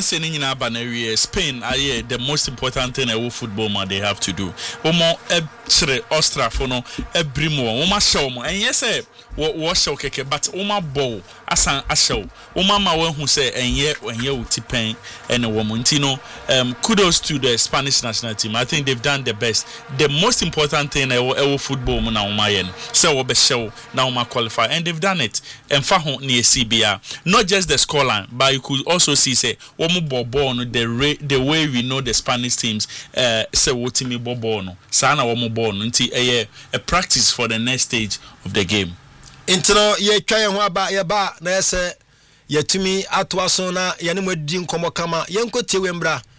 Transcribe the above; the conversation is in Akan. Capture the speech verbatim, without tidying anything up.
Yes, in India, Banary, Spain, I the most important thing about football man they have to do. Omo ebre Ostra fono ebrimo. Oma show mo. And yes, eh, what show keke, but Oma bow asan ashow. Oma ma when who say and ye when ye utipen and a woman. Tino, um, kudos to the Spanish national team. I think they've done the best. The most important thing about football man na Oma yen. So we be show na Oma qualify, and they've done it. And faho near C B R. Not just the scoreline, but you could also see say Omo bobo no the re, the way we know the Spanish teams. Uh, say what me bobo no. Sana Omo bobo no. Nti a a practice for the next stage of the game. Intino ye twa ho aba ye ba na ese yetumi atoaso na ye ne modin komo kama ye nkotie wembra